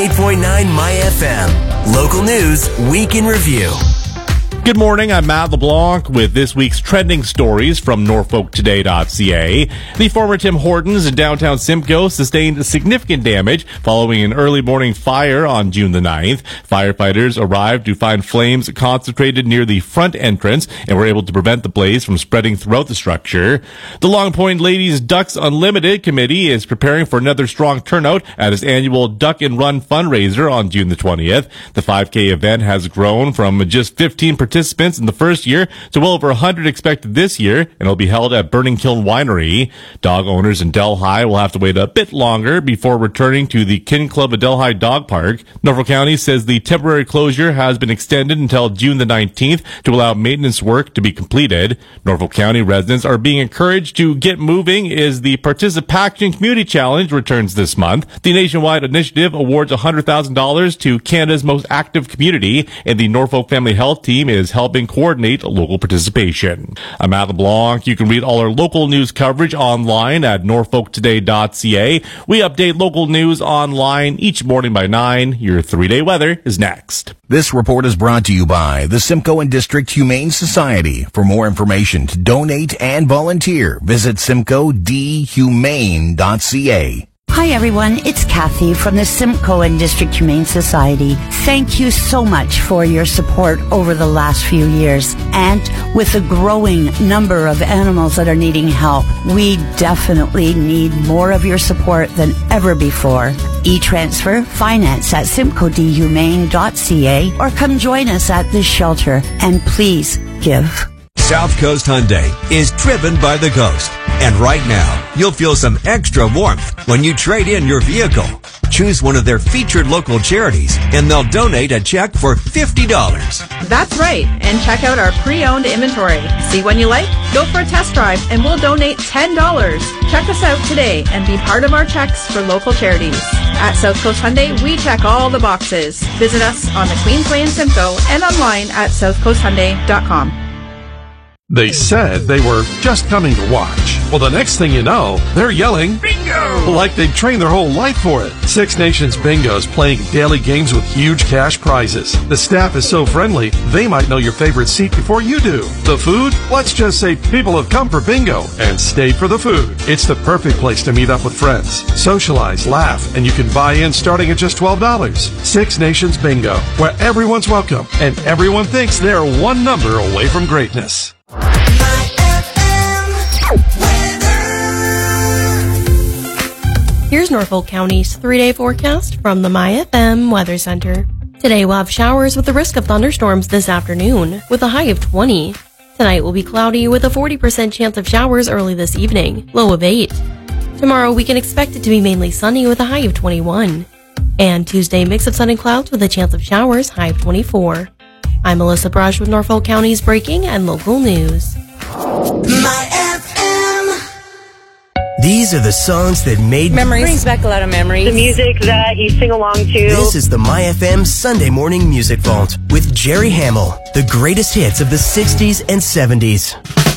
98.9 My FM. Local news, week in review. Good morning, I'm Matt LeBlanc with this week's trending stories from NorfolkToday.ca. The former Tim Hortons in downtown Simcoe sustained significant damage following an early morning fire on June the 9th. Firefighters arrived to find flames concentrated near the front entrance and were able to prevent the blaze from spreading throughout the structure. The Long Point Ladies Ducks Unlimited Committee is preparing for another strong turnout at its annual Duck and Run fundraiser on June the 20th. The 5K event has grown from just 15 participants in the first year to well over 100 expected this year, and it'll be held at Burning Kiln Winery. Dog owners in Delhi will have to wait a bit longer before returning to the Kin Club of Delhi Dog Park. Norfolk County says the temporary closure has been extended until June the 19th to allow maintenance work to be completed. Norfolk County residents are being encouraged to get moving as the Participation Community Challenge returns this month. The nationwide initiative awards $100,000 to Canada's most active community, and the Norfolk Family Health Team is helping coordinate local participation. I'm Matt LeBlanc. You can read all our local news coverage online at NorfolkToday.ca. We update local news online each morning by 9. Your 3-day weather is next. This report is brought to you by the Simcoe and District Humane Society. For more information to donate and volunteer, visit simcoedhumane.ca. Hi everyone, it's Kathy from the Simcoe and District Humane Society. Thank you so much for your support over the last few years. And with the growing number of animals that are needing help, we definitely need more of your support than ever before. E-transfer, finance at simcoedhumane.ca, or come join us at this shelter and please give. South Coast Hyundai is driven by the coast. And right now, you'll feel some extra warmth when you trade in your vehicle. Choose one of their featured local charities, and they'll donate a check for $50. That's right, and check out our pre-owned inventory. See one you like? Go for a test drive, and we'll donate $10. Check us out today and be part of our checks for local charities. At South Coast Hyundai, we check all the boxes. Visit us on the Queensway in Simcoe and online at southcoasthyundai.com. They said they were just coming to watch. Well, the next thing you know, they're yelling, Bingo! Like they've trained their whole life for it. Six Nations Bingo is playing daily games with huge cash prizes. The staff is so friendly, they might know your favorite seat before you do. The food? Let's just say people have come for bingo and stayed for the food. It's the perfect place to meet up with friends, socialize, laugh, and you can buy in starting at just $12. Six Nations Bingo, where everyone's welcome and everyone thinks they're one number away from greatness. Here's Norfolk County's 3-day forecast from the My FM Weather Center. Today we'll have showers with the risk of thunderstorms this afternoon, with a high of 20. Tonight will be cloudy with a 40% chance of showers early this evening, low of 8. Tomorrow we can expect it to be mainly sunny with a high of 21. And Tuesday, mix of sun and clouds with a chance of showers, high of 24. I'm Melissa Brush with Norfolk County's breaking and local news. My FM. These are the songs that made memories. Brings back a lot of memories. The music that you sing along to. This is the My FM Sunday Morning Music Vault with Jerry Hamill. The greatest hits of the 60s and 70s.